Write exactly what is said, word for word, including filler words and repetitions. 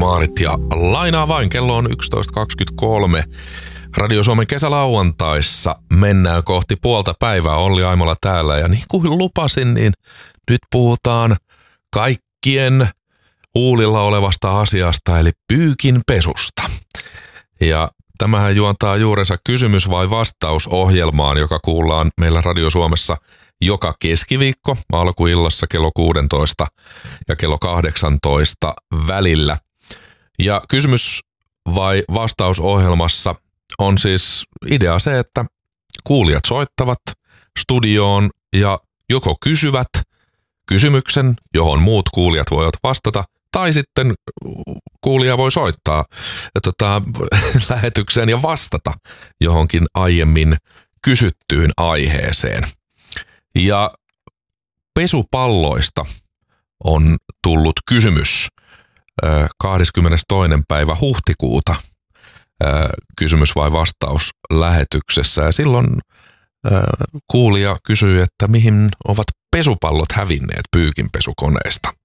Maarit ja lainaa vain. Kello on yksitoista kaksikymmentäkolme. Radio Suomen kesälauantaissa mennään kohti puolta päivää. Olli Aimola täällä ja niin kuin lupasin, niin nyt puhutaan kaikkien huulilla olevasta asiasta eli pyykinpesusta. Ja tämähän juontaa juurensa kysymys- vai vastausohjelmaan, joka kuullaan meillä Radio Suomessa joka keskiviikko alkuillassa kello kuusitoista ja kello kahdeksantoista välillä. Ja kysymys- vai vastausohjelmassa on siis idea se, että kuulijat soittavat studioon ja joko kysyvät kysymyksen, johon muut kuulijat voivat vastata, tai sitten kuulija voi soittaa tota, lähetykseen ja vastata johonkin aiemmin kysyttyyn aiheeseen. Ja pesupalloista on tullut kysymys kahdeskymmenestoinen päivä huhtikuuta kysymys- vai vastaus lähetyksessä. Ja silloin kuulija kysyi, että mihin ovat pesupallot hävinneet pyykinpesukoneesta.